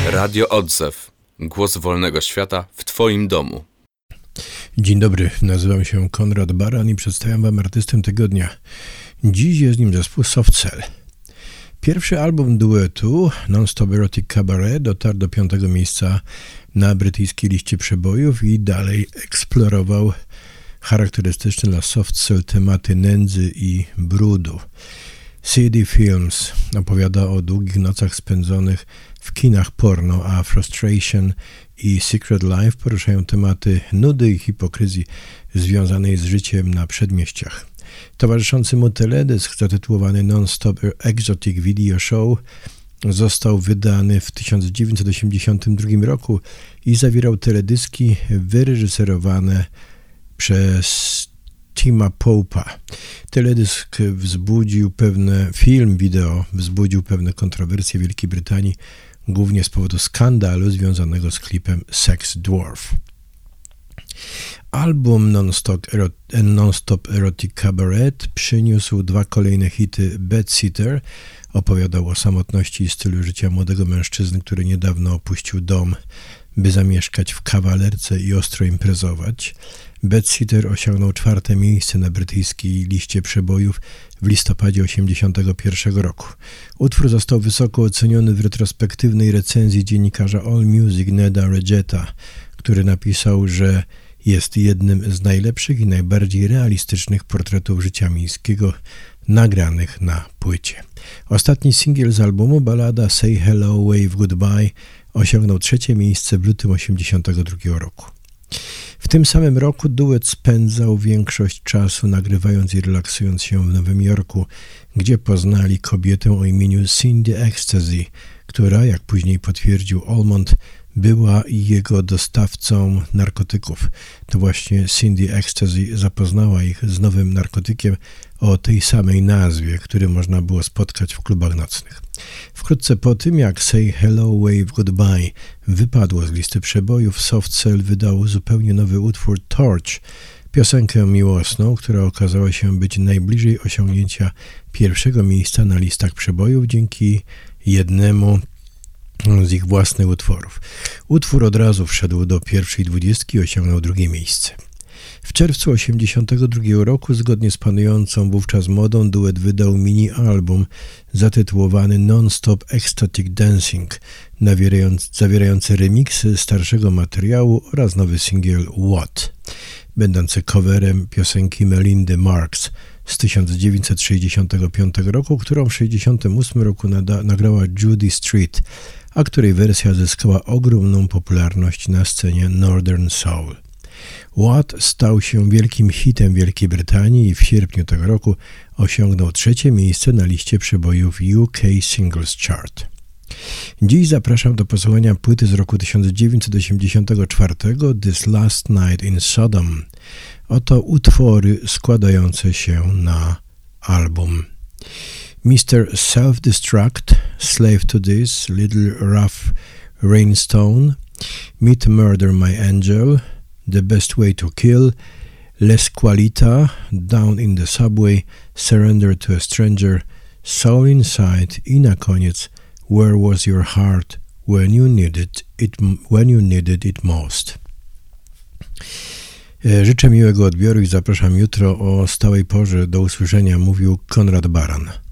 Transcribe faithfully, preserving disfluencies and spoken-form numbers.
Radio Odzew. Głos wolnego świata w Twoim domu. Dzień dobry, nazywam się Konrad Baran i przedstawiam Wam artystę tygodnia. Dziś jest nim zespół Soft Cell. Pierwszy album duetu, Non-Stop Erotic Cabaret, dotarł do piątego miejsca na brytyjskiej liście przebojów i dalej eksplorował charakterystyczne dla Soft Cell tematy nędzy i brudu. C D Films opowiada o długich nocach spędzonych w kinach porno, a Frustration i Secret Life poruszają tematy nudy i hipokryzji związanej z życiem na przedmieściach. Towarzyszący mu teledysk zatytułowany Non-Stop Exotic Video Show został wydany w tysiąc dziewięćset osiemdziesiątym drugim roku i zawierał teledyski wyreżyserowane przez Tima Pope'a. Teledysk wzbudził pewne, film wideo wzbudził pewne kontrowersje w Wielkiej Brytanii, głównie z powodu skandalu związanego z klipem Sex Dwarf. Album Non-Stop, Ero- Non-Stop Erotic Cabaret przyniósł dwa kolejne hity. Bed Sitter opowiadał o samotności i stylu życia młodego mężczyzny, który niedawno opuścił dom, by zamieszkać w kawalerce i ostro imprezować. Bed Sitter osiągnął czwarte miejsce na brytyjskiej liście przebojów w listopadzie osiemdziesiątego pierwszego roku. Utwór został wysoko oceniony w retrospektywnej recenzji dziennikarza AllMusic Neda Regeta, który napisał, że jest jednym z najlepszych i najbardziej realistycznych portretów życia miejskiego nagranych na płycie. Ostatni singiel z albumu, balada Say Hello, Wave Goodbye, osiągnął trzecie miejsce w lutym osiemdziesiątego drugiego roku. W tym samym roku duet spędzał większość czasu nagrywając i relaksując się w Nowym Jorku, gdzie poznali kobietę o imieniu Cindy Ecstasy, która, jak później potwierdził Almond, była jego dostawcą narkotyków. To właśnie Cindy Ecstasy zapoznała ich z nowym narkotykiem o tej samej nazwie, który można było spotkać w klubach nocnych. Wkrótce po tym, jak Say Hello, Wave Goodbye wypadło z listy przebojów, Soft Cell wydał zupełnie nowy utwór Torch, piosenkę miłosną, która okazała się być najbliżej osiągnięcia pierwszego miejsca na listach przebojów dzięki jednemu z ich własnych utworów. Utwór od razu wszedł do pierwszej dwudziestki i osiągnął drugie miejsce. W czerwcu osiemdziesiątego drugiego roku, zgodnie z panującą wówczas modą, duet wydał mini-album zatytułowany Non-Stop Ecstatic Dancing, zawierający remiksy starszego materiału oraz nowy singiel What, będący coverem piosenki Melindy Marks z tysiąc dziewięćset sześćdziesiątego piątego roku, którą w tysiąc dziewięćset sześćdziesiątym ósmym roku nada- nagrała Judy Street, a której wersja zyskała ogromną popularność na scenie Northern Soul. What stał się wielkim hitem Wielkiej Brytanii i w sierpniu tego roku osiągnął trzecie miejsce na liście przebojów U K Singles Chart. Dziś zapraszam do posłuchania płyty z roku tysiąc dziewięćset osiemdziesiątego czwartego This Last Night in Sodom. Oto utwory składające się na album. mister Self-Destruct, Slave to This, Little Rough Rainstone, Meet Murder My Angel, The Best Way to Kill, Les Qualita, Down in the Subway, Surrender to a Stranger, Soul Inside i na koniec Where Was Your Heart When You Needed It, when you needed it Most. Życzę miłego odbioru i zapraszam jutro o stałej porze. Do usłyszenia, mówił Konrad Baran.